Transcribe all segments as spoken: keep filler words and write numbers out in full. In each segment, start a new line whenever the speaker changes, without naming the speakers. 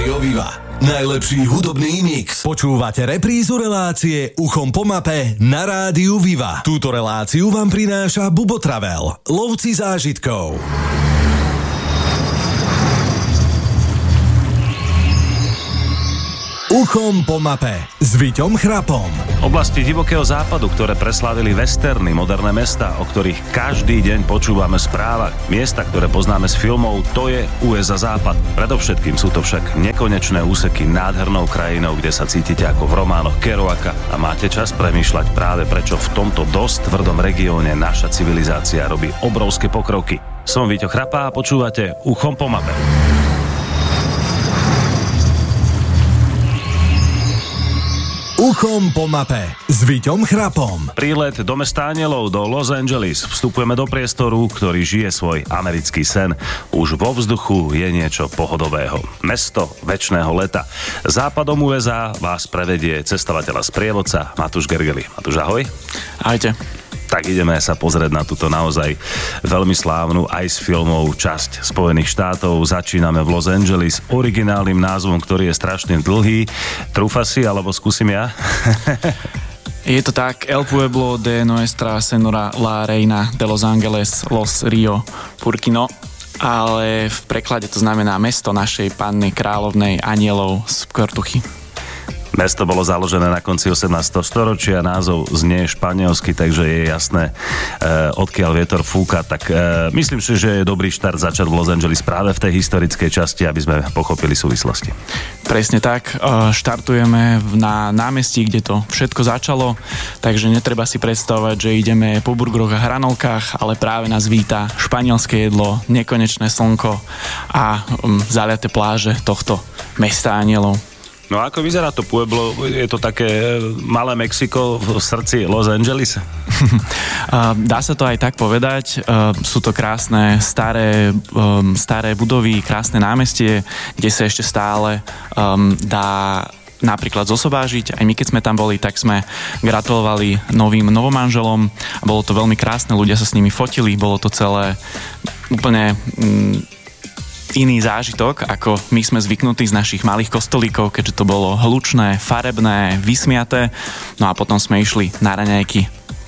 Rádio Viva. Najlepší hudobný mix.
Počúvate reprízu relácie Uchom po mape na Rádiu Viva. Túto reláciu vám prináša Bubo Travel, lovci zážitkov. Uchom po mape s Viťom Chrapom.
Oblasti divokého západu, ktoré preslávili westerny, moderné mesta, o ktorých každý deň počúvame správach, miesta, ktoré poznáme z filmov, to je ú es á Západ. Predovšetkým sú to však nekonečné úseky nádhernou krajinou, kde sa cítite ako v románoch Kerouaka a máte čas premýšľať práve prečo v tomto dosť tvrdom regióne naša civilizácia robí obrovské pokroky. Som Viťo Chrapá a počúvate Uchom po mape.
Uchom po mape s Viťom Chrapom.
Prílet do mesta Anielov, do Los Angeles. Vstupujeme do priestoru, ktorý žije svoj americký sen. Už vo vzduchu je niečo pohodového. Mesto večného leta. Západom ú es á vás prevedie cestovateľa sprievodca Matúš Gergely. Matúš, ahoj.
Ahojte.
Tak ideme sa pozrieť na túto naozaj veľmi slávnu aj z filmov časť Spojených štátov. Začíname v Los Angeles originálnym názvom, ktorý je strašne dlhý. Trúfa si, alebo skúsim ja?
Je to tak, El Pueblo de Nuestra Senora La Reina de Los Angeles Los Rio Purkino, ale v preklade to znamená mesto našej panny kráľovnej Anielov z Kortuchy.
Mesto bolo založené na konci osemnásteho storočia, názov znie španielsky, takže je jasné, eh, odkiaľ vietor fúka, tak eh, myslím si, že je dobrý štart začať v Los Angeles práve v tej historickej časti, aby sme pochopili súvislosti.
Presne tak, eh, štartujeme na námestí, kde to všetko začalo, takže netreba si predstavovať, že ideme po burgeroch a hranolkách, ale práve nás víta španielské jedlo, nekonečné slnko a um, zaliate pláže tohto mesta Anielov.
No ako vyzerá to Pueblo? Je to také malé Mexiko v srdci Los Angeles?
Dá sa to aj tak povedať. Sú to krásne staré, staré budovy, krásne námestie, kde sa ešte stále dá napríklad zosobážiť. Aj my, keď sme tam boli, tak sme gratulovali novým novomanželom. Bolo to veľmi krásne, ľudia sa s nimi fotili, bolo to celé úplne iný zážitok, ako my sme zvyknutí z našich malých kostolíkov, keďže to bolo hlučné, farebné, vysmiaté. No a potom sme išli na raňajky.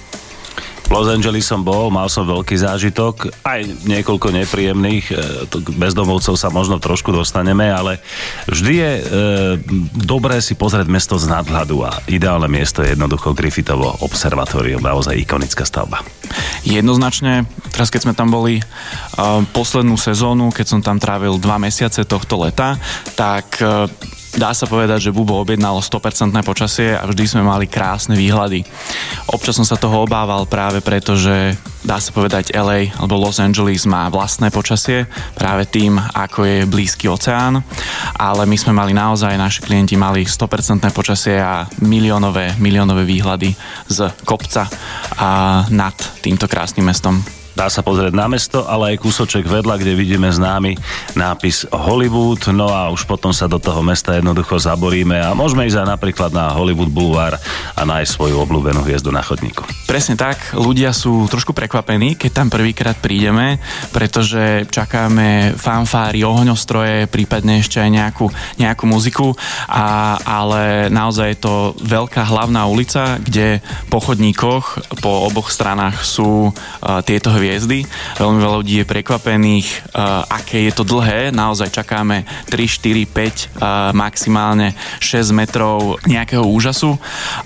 V Los Angeles som bol, mal som veľký zážitok, aj niekoľko nepríjemných, k bezdomovcov sa možno trošku dostaneme, ale vždy je e, dobré si pozrieť mesto z nadhľadu a ideálne miesto je jednoducho Griffithovo observatórium, naozaj ikonická stavba.
Jednoznačne, teraz keď sme tam boli uh, poslednú sezónu, keď som tam trávil dva mesiace tohto leta, tak uh, dá sa povedať, že Bubo objednalo sto percent počasie a vždy sme mali krásne výhľady. Občas som sa toho obával práve preto, že dá sa povedať el ej alebo Los Angeles má vlastné počasie práve tým, ako je blízky oceán, ale my sme mali naozaj, naši klienti mali sto percent počasie a miliónové, miliónové výhľady z kopca a nad týmto krásnym mestom.
Dá sa pozrieť na mesto, ale aj kúsoček vedľa, kde vidíme známy nápis Hollywood, no a už potom sa do toho mesta jednoducho zaboríme a môžeme ísť aj napríklad na Hollywood Boulevard a nájsť svoju obľúbenú hviezdu na chodníku.
Presne tak, ľudia sú trošku prekvapení, keď tam prvýkrát prídeme, pretože čakáme fanfári, ohňostroje, prípadne ešte aj nejakú, nejakú muziku, a, ale naozaj je to veľká hlavná ulica, kde po chodníkoch, po oboch stranách sú uh, tieto hviezdy. Hviezdy. Veľmi veľa ľudí je prekvapených, uh, aké je to dlhé. Naozaj čakáme tri, štyri, päť, uh, maximálne šesť metrov nejakého úžasu uh,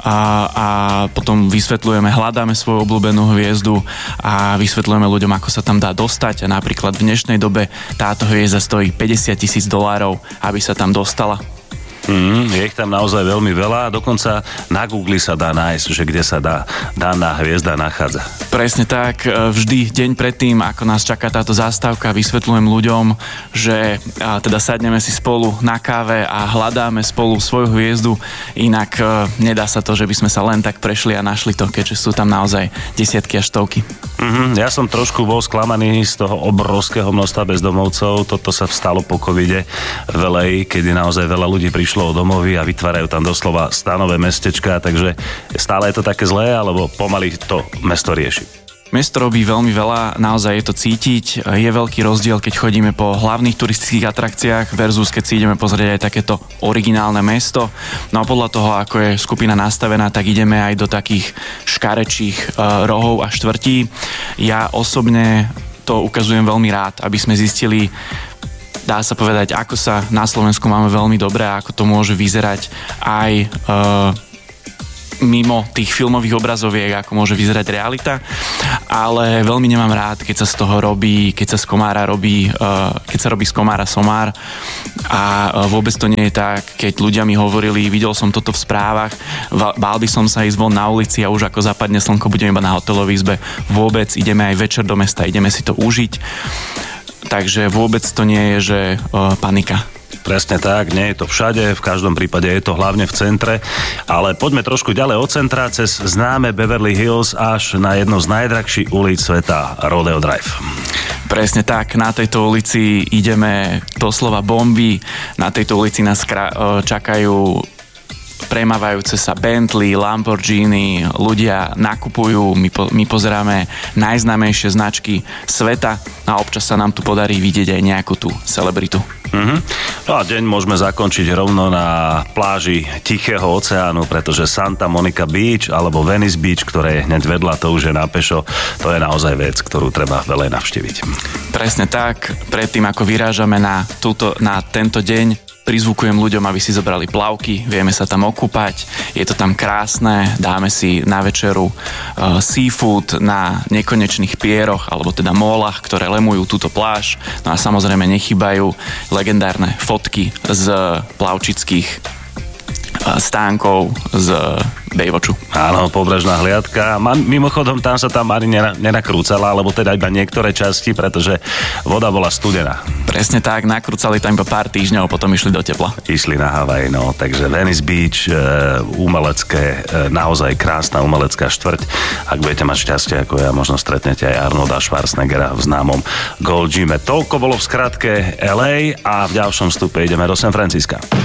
a potom vysvetľujeme, hľadáme svoju obľúbenú hviezdu a vysvetľujeme ľuďom, ako sa tam dá dostať. A napríklad v dnešnej dobe táto hviezda stojí päťdesiat tisíc dolárov, aby sa tam dostala.
Mm, je ich tam naozaj veľmi veľa, dokonca na Google sa dá nájsť, že kde sa dá daná hviezda nachádza.
Presne tak, vždy deň predtým, ako nás čaká táto zástavka, vysvetľujem ľuďom, že teda sadneme si spolu na káve a hľadáme spolu svoju hviezdu, inak nedá sa to, že by sme sa len tak prešli a našli to, keďže sú tam naozaj desiatky až stovky.
Mm-hmm, ja som trošku bol sklamaný z toho obrovského množstva bezdomovcov, toto sa stalo po covide v el ej, kedy naozaj veľa ľudí prišlo o domovy a vytvárajú tam doslova stanové mestečká, takže stále je to také zlé, alebo pomaly to mesto rieši?
Mesto robí veľmi veľa, naozaj je to cítiť. Je veľký rozdiel, keď chodíme po hlavných turistických atrakciách versus keď si ideme pozrieť aj takéto originálne mesto. No a podľa toho, ako je skupina nastavená, tak ideme aj do takých škarečích uh, rohov a štvrtí. Ja osobne to ukazujem veľmi rád, aby sme zistili, dá sa povedať, ako sa na Slovensku máme veľmi dobre a ako to môže vyzerať aj uh, mimo tých filmových obrazoviek, ako môže vyzerať realita, ale veľmi nemám rád, keď sa z toho robí, keď sa z komára robí, keď sa robí z komára somár a vôbec to nie je tak, keď ľudia mi hovorili, videl som toto v správach, bál by som sa ísť von na ulici a už ako zapadne slnko, budeme iba na hotelovej izbe. Vôbec ideme aj večer do mesta, ideme si to užiť, takže vôbec to nie je, že uh, panika.
Presne tak, nie je to všade, v každom prípade je to hlavne v centre, ale poďme trošku ďalej od centra cez známe Beverly Hills až na jednu z najdrahších ulic sveta, Rodeo Drive.
Presne tak, na tejto ulici ideme doslova bomby, na tejto ulici nás čakajú premávajúce sa Bentley, Lamborghini, ľudia nakupujú, my, po, my pozeráme najznámejšie značky sveta a občas sa nám tu podarí vidieť aj nejakú tú celebritu.
Mm-hmm. No a deň môžeme zakončiť rovno na pláži Tichého oceánu, pretože Santa Monica Beach alebo Venice Beach, ktoré je hneď vedľa, to už je na pešo, to je naozaj vec, ktorú treba veľa navštíviť.
Presne tak, predtým ako vyrážame na, túto, na tento deň, prizvukujem ľuďom, aby si zobrali plavky, vieme sa tam okúpať, je to tam krásne, dáme si na večeru uh, seafood na nekonečných pieroch, alebo teda mólach, ktoré lemujú túto pláž. No a samozrejme nechýbajú legendárne fotky z plavčických uh, stánkov z Baywatchu.
Áno, pobrežná hliadka. Mimochodom, tam sa tam ani nenakrúcala, alebo teda iba niektoré časti, pretože voda bola studená.
Presne tak, nakrúcali tam iba pár týždňov, potom išli do tepla.
Išli na Havaj, no, takže Venice Beach, e, umelecké, e, naozaj krásna umelecká štvrť. Ak budete mať šťastie, ako ja, možno stretnete aj Arnolda Schwarzeneggera v známom Gold Gyme. Toľko bolo v skratke el ej a v ďalšom vstupe ideme do San Francisca.